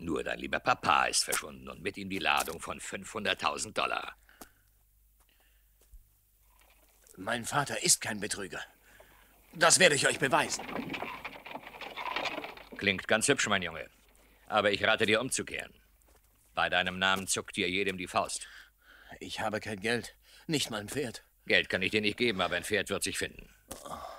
Nur dein lieber Papa ist verschwunden und mit ihm die Ladung von 500.000 $. Mein Vater ist kein Betrüger. Das werde ich euch beweisen. Klingt ganz hübsch, mein Junge. Aber ich rate dir umzukehren. Bei deinem Namen zuckt dir jedem die Faust. Ich habe kein Geld. Nicht mal ein Pferd. Geld kann ich dir nicht geben, aber ein Pferd wird sich finden.